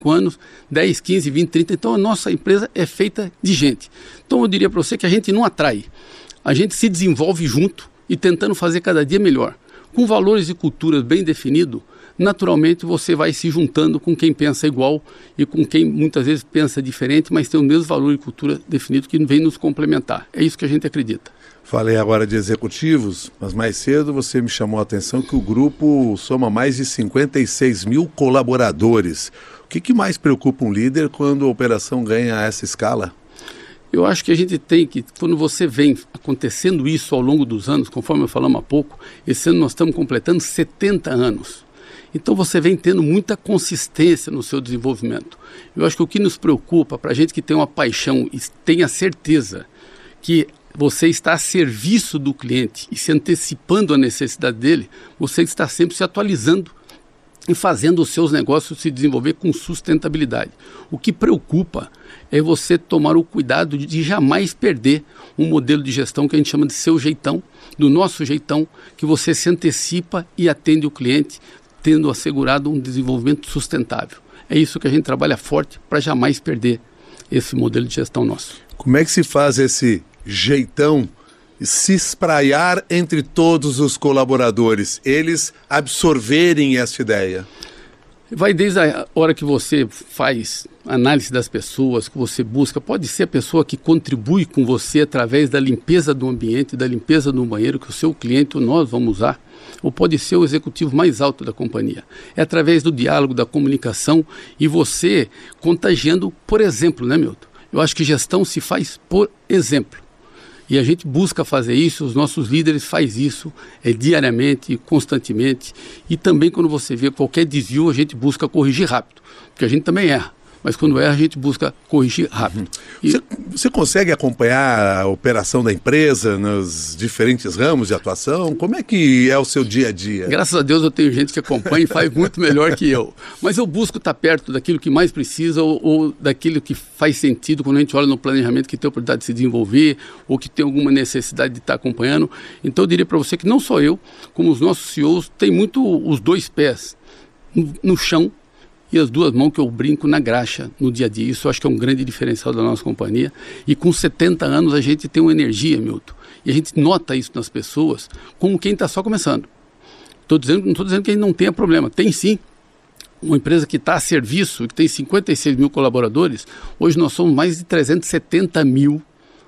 anos, 10, 15, 20, 30. Então a nossa empresa é feita de gente. Então eu diria para você que a gente não atrai, a gente se desenvolve junto e tentando fazer cada dia melhor. Com valores e culturas bem definidos, naturalmente você vai se juntando com quem pensa igual e com quem muitas vezes pensa diferente, mas tem o mesmo valor e cultura definido que vem nos complementar. É isso que a gente acredita. Falei agora de executivos, mas mais cedo você me chamou a atenção que o grupo soma mais de 56 mil colaboradores. O que mais preocupa um líder quando a operação ganha essa escala? Eu acho que a gente tem que, quando você vem acontecendo isso ao longo dos anos, conforme eu falamos há pouco, esse ano nós estamos completando 70 anos. Então você vem tendo muita consistência no seu desenvolvimento. Eu acho que o que nos preocupa, para a gente que tem uma paixão e tem a certeza que você está a serviço do cliente e se antecipando a necessidade dele, você está sempre se atualizando e fazendo os seus negócios se desenvolver com sustentabilidade. O que preocupa é você tomar o cuidado de jamais perder um modelo de gestão que a gente chama de seu jeitão, do nosso jeitão, que você se antecipa e atende o cliente, tendo assegurado um desenvolvimento sustentável. É isso que a gente trabalha forte para jamais perder esse modelo de gestão nosso. Como é que se faz esse jeitão se espraiar entre todos os colaboradores, eles absorverem essa ideia? Vai desde a hora que você faz análise das pessoas, que você busca, pode ser a pessoa que contribui com você através da limpeza do ambiente, da limpeza do banheiro, que o seu cliente ou nós vamos usar, ou pode ser o executivo mais alto da companhia. É através do diálogo, da comunicação e você contagiando, por exemplo, né, Milton? Eu acho que gestão se faz por exemplo. E a gente busca fazer isso, os nossos líderes fazem isso diariamente, constantemente. E também quando você vê qualquer desvio, a gente busca corrigir rápido, porque a gente também erra. Mas quando erra, a gente busca corrigir rápido. Você consegue acompanhar a operação da empresa nos diferentes ramos de atuação? Como é que é o seu dia a dia? Graças a Deus eu tenho gente que acompanha e faz muito melhor que eu. Mas eu busco estar perto daquilo que mais precisa ou daquilo que faz sentido quando a gente olha no planejamento que tem a oportunidade de se desenvolver ou que tem alguma necessidade de estar acompanhando. Então eu diria para você que não só eu, como os nossos CEOs, tem muito os dois pés no chão e as duas mãos que eu brinco na graxa no dia a dia. Isso eu acho que é um grande diferencial da nossa companhia. E com 70 anos a gente tem uma energia, Milton. E a gente nota isso nas pessoas como quem está só começando. Não estou dizendo que a gente não tenha problema. Tem sim. Uma empresa que está a serviço, que tem 56 mil colaboradores, hoje nós somos mais de 370 mil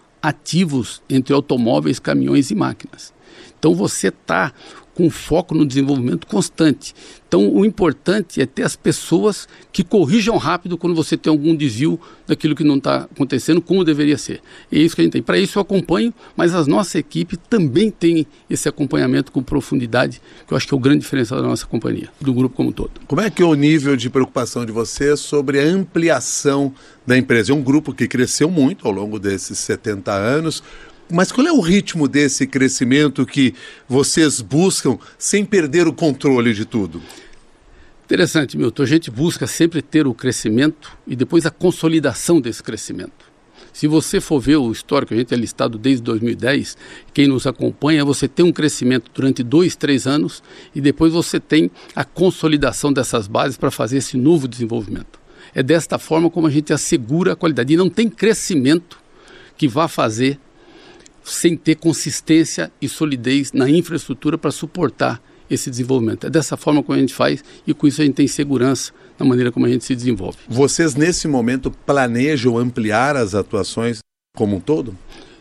ativos entre automóveis, caminhões e máquinas. Então você está com foco no desenvolvimento constante. Então o importante é ter as pessoas que corrijam rápido quando você tem algum desvio daquilo que não está acontecendo como deveria ser. É isso que a gente tem. Para isso eu acompanho, mas a nossa equipe também tem esse acompanhamento com profundidade, que eu acho que é o grande diferencial da nossa companhia, do grupo como um todo. Como é que é o nível de preocupação de você sobre a ampliação da empresa? É um grupo que cresceu muito ao longo desses 70 anos, mas qual é o ritmo desse crescimento que vocês buscam sem perder o controle de tudo? Interessante, Milton. A gente busca sempre ter o crescimento e depois a consolidação desse crescimento. Se você for ver o histórico, a gente é listado desde 2010, quem nos acompanha, você tem um crescimento durante 2, 3 anos e depois você tem a consolidação dessas bases para fazer esse novo desenvolvimento. É desta forma como a gente assegura a qualidade. E não tem crescimento que vá fazer sem ter consistência e solidez na infraestrutura para suportar esse desenvolvimento. É dessa forma como a gente faz e com isso a gente tem segurança na maneira como a gente se desenvolve. Vocês nesse momento planejam ampliar as atuações como um todo?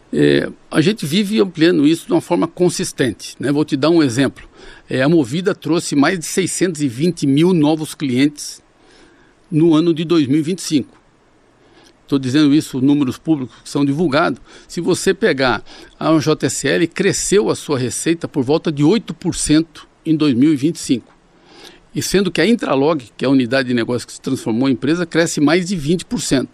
A gente vive ampliando isso de uma forma consistente, né? Vou te dar um exemplo. A Movida trouxe mais de 620 mil novos clientes no ano de 2025. Estou dizendo isso, números públicos que são divulgados. Se você pegar a JSL, cresceu a sua receita por volta de 8% em 2025. E sendo que a Intralog, que é a unidade de negócio que se transformou em empresa, cresce mais de 20%.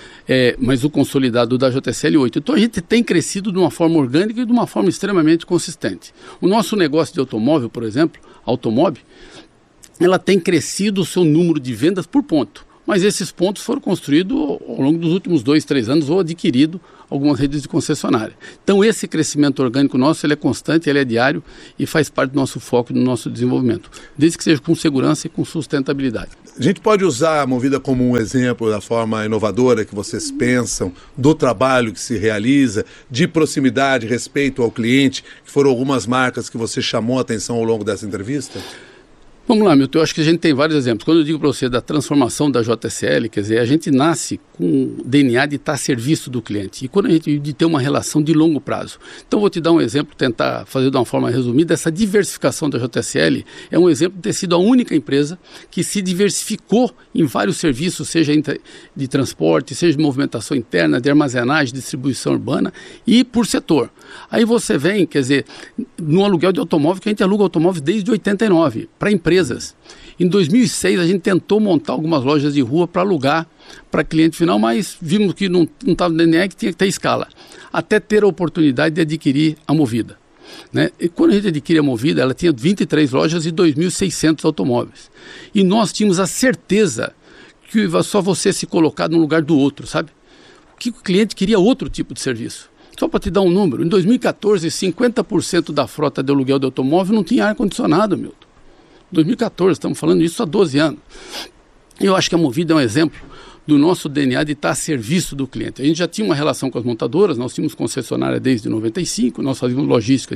Mas o consolidado da JSL 8%. Então a gente tem crescido de uma forma orgânica e de uma forma extremamente consistente. O nosso negócio de automóvel, por exemplo, Automob, ela tem crescido o seu número de vendas por ponto. Mas esses pontos foram construídos ao longo dos últimos 2, 3 anos ou adquirido algumas redes de concessionária. Então esse crescimento orgânico nosso, ele é constante, ele é diário e faz parte do nosso foco, do nosso desenvolvimento, desde que seja com segurança e com sustentabilidade. A gente pode usar a Movida como um exemplo da forma inovadora que vocês pensam, do trabalho que se realiza, de proximidade, respeito ao cliente, que foram algumas marcas que você chamou a atenção ao longo dessa entrevista? Vamos lá, Milton, eu acho que a gente tem vários exemplos. Quando eu digo para você da transformação da JSL, quer dizer, a gente nasce com o DNA de estar a serviço do cliente e quando a gente de ter uma relação de longo prazo. Então, vou te dar um exemplo, tentar fazer de uma forma resumida. Essa diversificação da JSL é um exemplo de ter sido a única empresa que se diversificou em vários serviços, seja de transporte, seja de movimentação interna, de armazenagem, distribuição urbana e por setor. Aí você vem, quer dizer, no aluguel de automóvel, que a gente aluga automóvel desde 89, para empresas. Em 2006, a gente tentou montar algumas lojas de rua para alugar para cliente final, mas vimos que não estava no DNA, que tinha que ter escala, até ter a oportunidade de adquirir a Movida. Né? E quando a gente adquire a Movida, ela tinha 23 lojas e 2.600 automóveis. E nós tínhamos a certeza que só você se colocar no lugar do outro, sabe? Que o cliente queria outro tipo de serviço. Só para te dar um número, em 2014, 50% da frota de aluguel de automóvel não tinha ar-condicionado, Milton. 2014, estamos falando disso há 12 anos. Eu acho que a Movida é um exemplo do nosso DNA de estar a serviço do cliente. A gente já tinha uma relação com as montadoras, nós tínhamos concessionária desde 95, nós fazíamos logística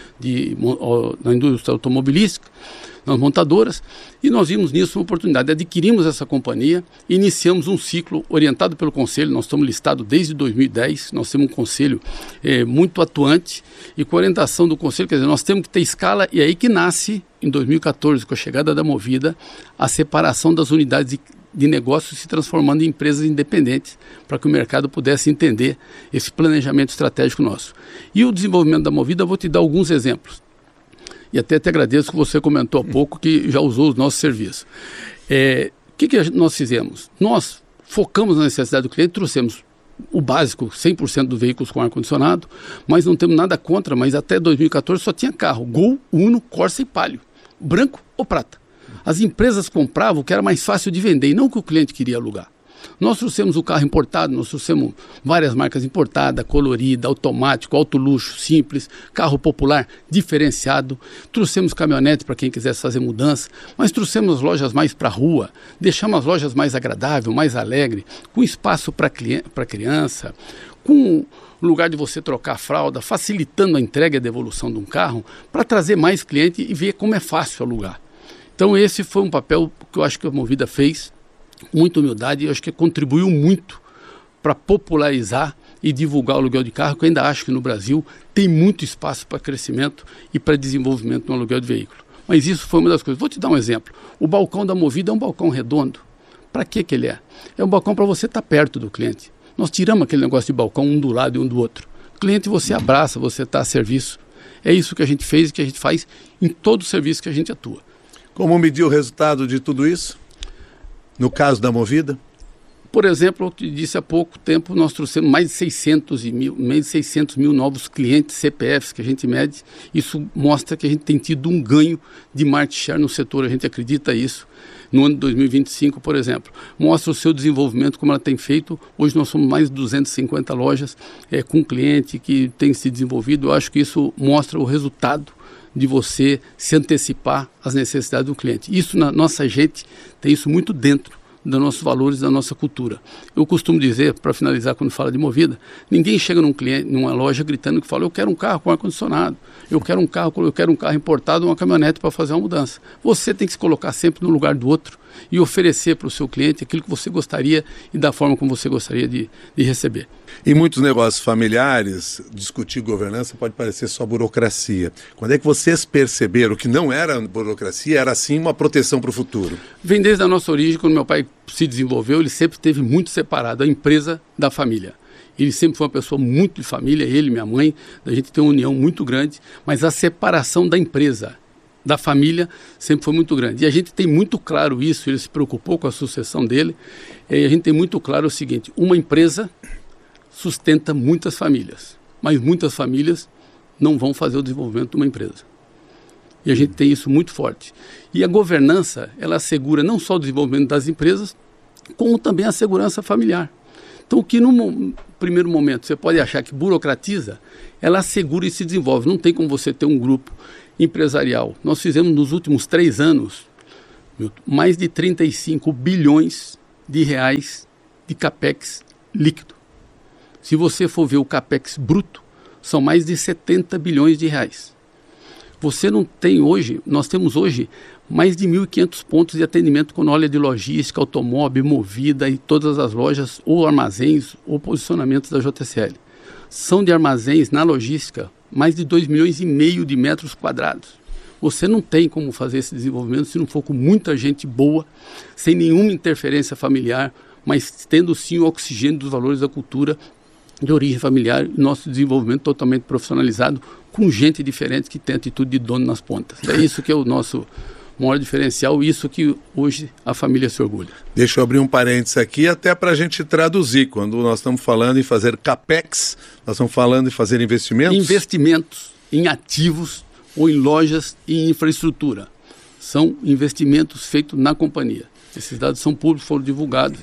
na indústria automobilística, nas montadoras, e nós vimos nisso uma oportunidade. Adquirimos essa companhia, iniciamos um ciclo orientado pelo Conselho, nós estamos listados desde 2010, nós temos um Conselho muito atuante, e com a orientação do Conselho, quer dizer, nós temos que ter escala, e aí que nasce, em 2014, com a chegada da Movida, a separação das unidades de negócios se transformando em empresas independentes, para que o mercado pudesse entender esse planejamento estratégico nosso. E o desenvolvimento da Movida, eu vou te dar alguns exemplos. E até te agradeço que você comentou há pouco que já usou os nossos serviços. O que nós fizemos? Nós focamos na necessidade do cliente, trouxemos o básico, 100% dos veículos com ar-condicionado, mas não temos nada contra, mas até 2014 só tinha carro, Gol, Uno, Corsa e Palio, branco ou prata. As empresas compravam o que era mais fácil de vender e não o que o cliente queria alugar. Nós trouxemos o carro importado, nós trouxemos várias marcas importadas, colorida, automático, alto luxo, simples, carro popular diferenciado, trouxemos caminhonete para quem quisesse fazer mudança, mas trouxemos as lojas mais para a rua, deixamos as lojas mais agradáveis, mais alegres, com espaço para criança, com lugar de você trocar a fralda, facilitando a entrega e a devolução de um carro, para trazer mais cliente e ver como é fácil alugar. Então esse foi um papel que eu acho que a Movida fez, muita humildade, e eu acho que contribuiu muito para popularizar e divulgar o aluguel de carro, que eu ainda acho que no Brasil tem muito espaço para crescimento e para desenvolvimento no aluguel de veículo. Mas isso foi uma das coisas. Vou te dar um exemplo. O balcão da Movida é um balcão redondo. Para que ele é? É um balcão para você estar perto do cliente. Nós tiramos aquele negócio de balcão um do lado e um do outro. O cliente você abraça, você está a serviço. É isso que a gente fez e que a gente faz em todo o serviço que a gente atua. Como medir o resultado de tudo isso? No caso da Movida? Por exemplo, eu te disse há pouco tempo, nós trouxemos mais de 600 mil novos clientes CPFs que a gente mede. Isso mostra que a gente tem tido um ganho de market share no setor, a gente acredita isso. No ano de 2025, por exemplo, mostra o seu desenvolvimento, como ela tem feito. Hoje nós somos mais de 250 lojas com cliente que tem se desenvolvido. Eu acho que isso mostra o resultado de você se antecipar às necessidades do cliente. Isso na nossa gente tem isso muito dentro dos nossos valores, da nossa cultura. Eu costumo dizer, para finalizar, quando fala de Movida, ninguém chega numa loja gritando que fala, eu quero um carro com ar-condicionado, eu quero um carro importado, uma caminhonete para fazer uma mudança. Você tem que se colocar sempre no lugar do outro e oferecer para o seu cliente aquilo que você gostaria e da forma como você gostaria de receber. Em muitos negócios familiares, discutir governança pode parecer só burocracia. Quando é que vocês perceberam que não era burocracia, era sim uma proteção para o futuro? Vem desde a nossa origem, quando meu pai se desenvolveu, ele sempre teve muito separado a empresa da família. Ele sempre foi uma pessoa muito de família, ele e minha mãe, a gente tem uma união muito grande, mas a separação da empresa, da família, sempre foi muito grande. E a gente tem muito claro isso, ele se preocupou com a sucessão dele, e a gente tem muito claro o seguinte, uma empresa sustenta muitas famílias, mas muitas famílias não vão fazer o desenvolvimento de uma empresa. E a gente tem isso muito forte. E a governança, ela assegura não só o desenvolvimento das empresas, como também a segurança familiar. Então, o que no primeiro momento você pode achar que burocratiza, ela assegura e se desenvolve. Não tem como você ter um grupo empresarial. Nós fizemos nos últimos 3 anos, Milton, mais de 35 bilhões de reais de capex líquido. Se você for ver o capex bruto, são mais de 70 bilhões de reais. Você não tem hoje, nós temos hoje mais de 1.500 pontos de atendimento com óleo de logística, automóvel, movida e todas as lojas ou armazéns ou posicionamentos da JCL. São de armazéns na logística mais de 2,5 milhões de metros quadrados. Você não tem como fazer esse desenvolvimento se não for com muita gente boa, sem nenhuma interferência familiar, mas tendo sim o oxigênio dos valores da cultura de origem familiar e nosso desenvolvimento totalmente profissionalizado, com gente diferente que tem atitude de dono nas pontas. É isso que é o nosso maior diferencial, isso que hoje a família se orgulha. Deixa eu abrir um parênteses aqui, até para a gente traduzir. Quando nós estamos falando em fazer capex, nós estamos falando em fazer investimentos? Investimentos em ativos ou em lojas e em infraestrutura. São investimentos feitos na companhia. Esses dados são públicos, foram divulgados.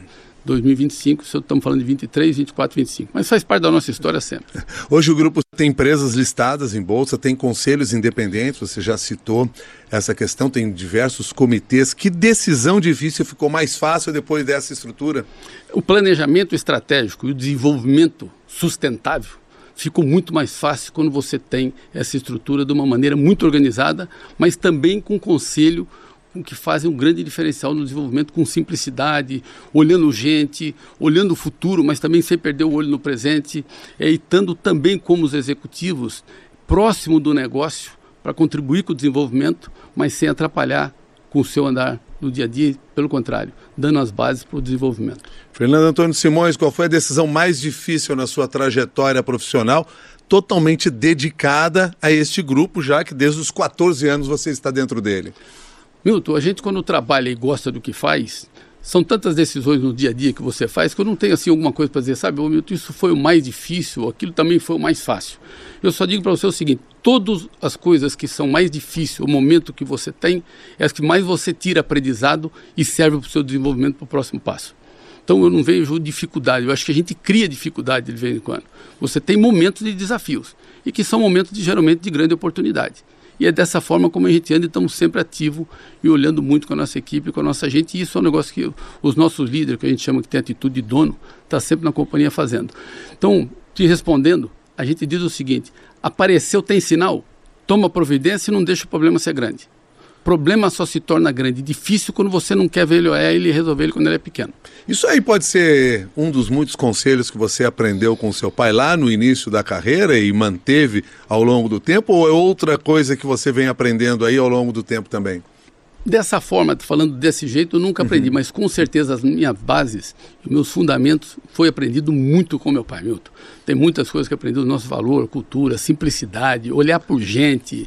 2025, estamos falando de 23, 24, 25. Mas faz parte da nossa história sempre. Hoje o grupo tem empresas listadas em bolsa, tem conselhos independentes, você já citou essa questão, tem diversos comitês. Que decisão difícil ficou mais fácil depois dessa estrutura? O planejamento estratégico e o desenvolvimento sustentável ficou muito mais fácil quando você tem essa estrutura de uma maneira muito organizada, mas também com conselho que fazem um grande diferencial no desenvolvimento, com simplicidade, olhando gente, olhando o futuro, mas também sem perder o olho no presente, e estando também como os executivos próximo do negócio para contribuir com o desenvolvimento, mas sem atrapalhar com o seu andar no dia a dia, pelo contrário, dando as bases para o desenvolvimento. Fernando Antônio Simões, qual foi a decisão mais difícil na sua trajetória profissional, totalmente dedicada a este grupo, já que desde os 14 anos você está dentro dele? Milton, a gente quando trabalha e gosta do que faz, são tantas decisões no dia a dia que você faz que eu não tenho assim alguma coisa para dizer, sabe, Milton, isso foi o mais difícil, aquilo também foi o mais fácil. Eu só digo para você o seguinte, todas as coisas que são mais difíceis, o momento que você tem, é as que mais você tira aprendizado e serve para o seu desenvolvimento para o próximo passo. Então eu não vejo dificuldade, eu acho que a gente cria dificuldade de vez em quando. Você tem momentos de desafios e que são momentos geralmente de grande oportunidade. E é dessa forma como a gente anda e estamos sempre ativos e olhando muito com a nossa equipe, com a nossa gente. E isso é um negócio que os nossos líderes, que a gente chama que tem atitude de dono, está sempre na companhia fazendo. Então, te respondendo, a gente diz o seguinte, apareceu, tem sinal, toma providência e não deixa o problema ser grande. Problema só se torna grande e difícil quando você não quer ver ele e resolver ele quando ele é pequeno. Isso aí pode ser um dos muitos conselhos que você aprendeu com seu pai lá no início da carreira e manteve ao longo do tempo, ou é outra coisa que você vem aprendendo aí ao longo do tempo também? Dessa forma, falando desse jeito, eu nunca aprendi, mas com certeza as minhas bases, os meus fundamentos, foi aprendido muito com meu pai, Milton. Tem muitas coisas que aprendi do nosso valor, cultura, simplicidade, olhar por gente,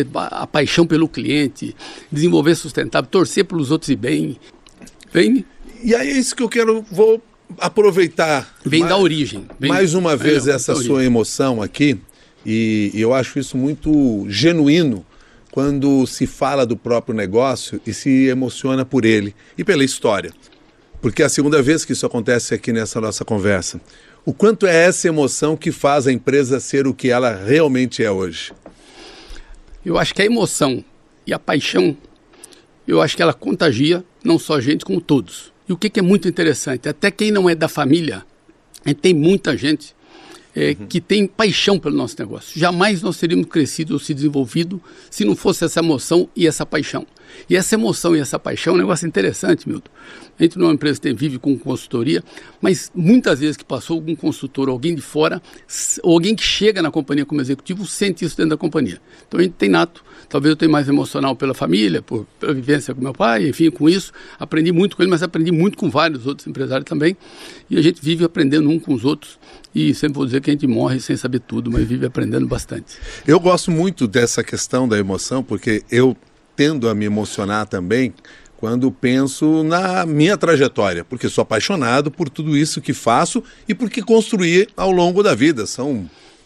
a paixão pelo cliente, desenvolver sustentável, torcer pelos outros e bem. E aí é isso que eu vou aproveitar. Da origem. Mais uma vez essa sua emoção aqui, e eu acho isso muito genuíno, quando se fala do próprio negócio e se emociona por ele e pela história. Porque é a segunda vez que isso acontece aqui nessa nossa conversa. O quanto é essa emoção que faz a empresa ser o que ela realmente é hoje? Eu acho que a emoção e a paixão, eu acho que ela contagia não só a gente, como todos. E o que é muito interessante, até quem não é da família, tem muita gente que tem paixão pelo nosso negócio. Jamais nós teríamos crescido ou se desenvolvido se não fosse essa emoção e essa paixão. E essa emoção e essa paixão é um negócio interessante, Milton. A gente não é uma empresa que vive com consultoria, mas muitas vezes que passou algum consultor, alguém de fora, ou alguém que chega na companhia como executivo, sente isso dentro da companhia. Então a gente tem nato. Talvez eu tenha mais emocional pela família, pela vivência com meu pai, enfim, com isso. Aprendi muito com ele, mas aprendi muito com vários outros empresários também. E a gente vive aprendendo um com os outros. E sempre vou dizer que a gente morre sem saber tudo, mas vive aprendendo bastante. Eu gosto muito dessa questão da emoção, porque eu tendo a me emocionar também quando penso na minha trajetória, porque sou apaixonado por tudo isso que faço e porque construí ao longo da vida. São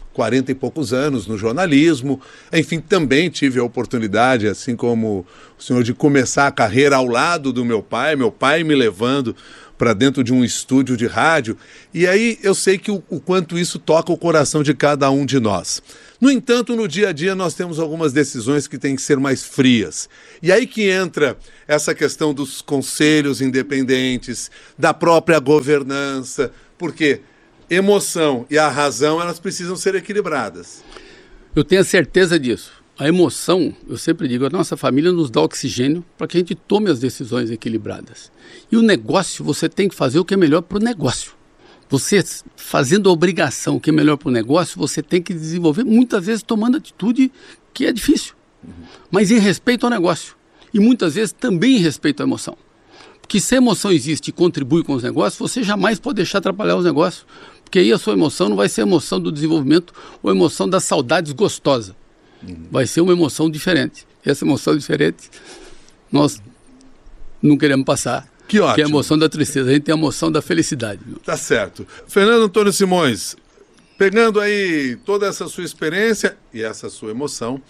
40 e poucos anos no jornalismo. Enfim, também tive a oportunidade, assim como o senhor, de começar a carreira ao lado do meu pai me levando para dentro de um estúdio de rádio. E aí eu sei que o quanto isso toca o coração de cada um de nós. No entanto, no dia a dia nós temos algumas decisões que têm que ser mais frias. E aí que entra essa questão dos conselhos independentes, da própria governança, porque emoção e a razão, elas precisam ser equilibradas. Eu tenho a certeza disso. A emoção, eu sempre digo, a nossa família nos dá oxigênio para que a gente tome as decisões equilibradas. E o negócio, você tem que fazer o que é melhor para o negócio. Você fazendo a obrigação, o que é melhor para o negócio, você tem que desenvolver, muitas vezes tomando atitude que é difícil. Mas em respeito ao negócio. E muitas vezes também em respeito à emoção. Porque se a emoção existe e contribui com os negócios, você jamais pode deixar atrapalhar os negócios. Porque aí a sua emoção não vai ser a emoção do desenvolvimento ou a emoção das saudades gostosas. Vai ser uma emoção diferente. E essa emoção diferente, nós não queremos passar. Que ótimo. Que é a emoção da tristeza. A gente tem a emoção da felicidade. Tá certo. Fernando Antônio Simões, pegando aí toda essa sua experiência e essa sua emoção,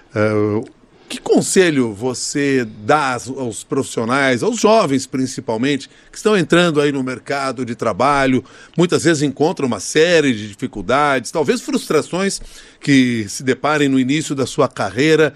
que conselho você dá aos profissionais, aos jovens principalmente, que estão entrando aí no mercado de trabalho, muitas vezes encontram uma série de dificuldades, talvez frustrações que se deparem no início da sua carreira.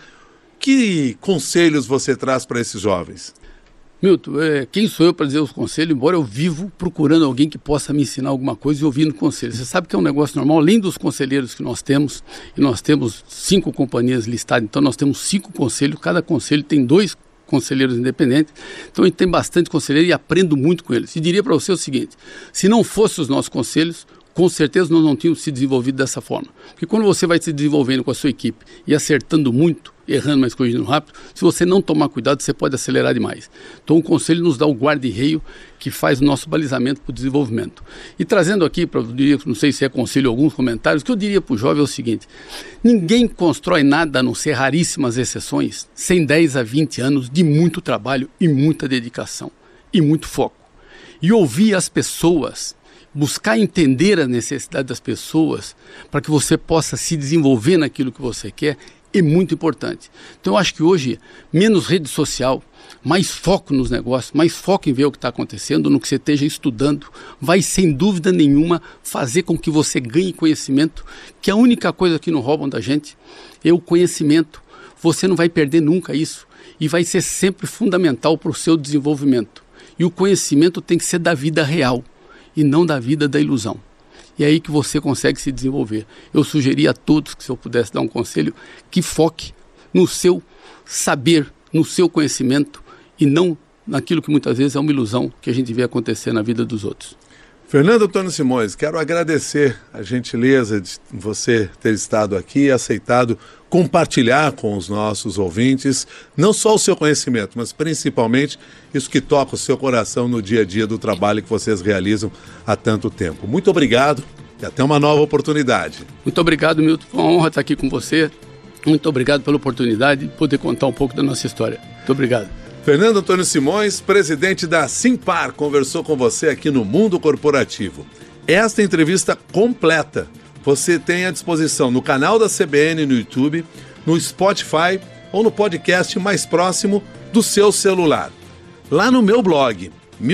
Que conselhos você traz para esses jovens? Milton, quem sou eu para dizer os conselhos, embora eu vivo procurando alguém que possa me ensinar alguma coisa e ouvindo conselhos. Você sabe que é um negócio normal, além dos conselheiros que nós temos, e nós temos 5 companhias listadas, então nós temos 5 conselhos, cada conselho tem 2 conselheiros independentes, então a gente tem bastante conselheiro e aprendo muito com eles. E diria para você o seguinte, se não fossem os nossos conselhos, com certeza nós não tínhamos se desenvolvido dessa forma. Porque quando você vai se desenvolvendo com a sua equipe e acertando muito, errando, mas corrigindo rápido, se você não tomar cuidado, você pode acelerar demais. Então o conselho nos dá o guarda-reio que faz o nosso balizamento para o desenvolvimento. E trazendo aqui, não sei se é conselho ou alguns comentários, o que eu diria para o jovem é o seguinte, ninguém constrói nada, a não ser raríssimas exceções, sem 10 a 20 anos de muito trabalho e muita dedicação e muito foco. E ouvir as pessoas, buscar entender a necessidade das pessoas para que você possa se desenvolver naquilo que você quer é muito importante. Então eu acho que hoje, menos rede social, mais foco nos negócios, mais foco em ver o que está acontecendo, no que você esteja estudando, vai sem dúvida nenhuma fazer com que você ganhe conhecimento, que a única coisa que não roubam da gente é o conhecimento. Você não vai perder nunca isso e vai ser sempre fundamental para o seu desenvolvimento. E o conhecimento tem que ser da vida real e não da vida da ilusão. E é aí que você consegue se desenvolver. Eu sugeria a todos que, se eu pudesse dar um conselho, que foque no seu saber, no seu conhecimento e não naquilo que muitas vezes é uma ilusão que a gente vê acontecer na vida dos outros. Fernando Antônio Simões, quero agradecer a gentileza de você ter estado aqui e aceitado compartilhar com os nossos ouvintes não só o seu conhecimento, mas principalmente isso que toca o seu coração no dia a dia do trabalho que vocês realizam há tanto tempo. Muito obrigado e até uma nova oportunidade. Muito obrigado, Milton. Foi uma honra estar aqui com você. Muito obrigado pela oportunidade de poder contar um pouco da nossa história. Muito obrigado. Fernando Antônio Simões, presidente da Simpar, conversou com você aqui no Mundo Corporativo. Esta entrevista completa você tem à disposição no canal da CBN no YouTube, no Spotify ou no podcast mais próximo do seu celular. Lá no meu blog,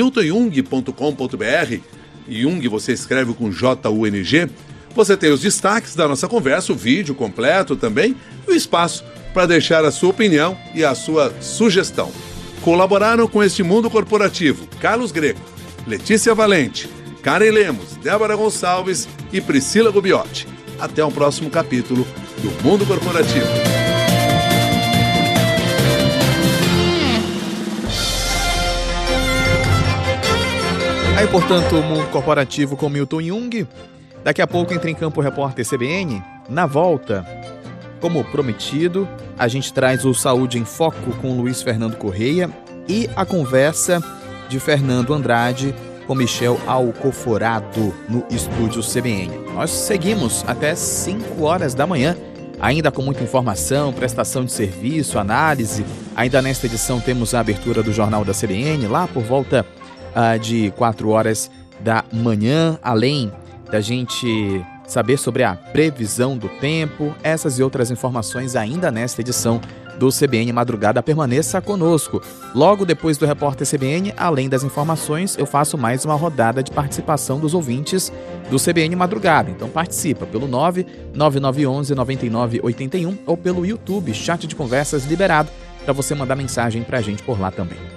miltonjung.com.br, Jung você escreve com J-U-N-G, você tem os destaques da nossa conversa, o vídeo completo também e o espaço para deixar a sua opinião e a sua sugestão. Colaboraram com este Mundo Corporativo Carlos Greco, Letícia Valente, Karen Lemos, Débora Gonçalves e Priscila Gubiotti. Até o próximo capítulo do Mundo Corporativo. Aí, portanto, o Mundo Corporativo com Milton Jung. Daqui a pouco entra em campo o repórter CBN. Na volta, como prometido, a gente traz o Saúde em Foco com Luiz Fernando Correia e a conversa de Fernando Andrade com Michel Alcoforado no estúdio CBN. Nós seguimos até 5 horas da manhã, ainda com muita informação, prestação de serviço, análise. Ainda nesta edição temos a abertura do Jornal da CBN, lá por volta de 4 horas da manhã, além da gente saber sobre a previsão do tempo, essas e outras informações ainda nesta edição do CBN Madrugada. Permaneça conosco. Logo depois do Repórter CBN, além das informações, eu faço mais uma rodada de participação dos ouvintes do CBN Madrugada. Então participa pelo 99911-9981 ou pelo YouTube, chat de conversas liberado, para você mandar mensagem para a gente por lá também.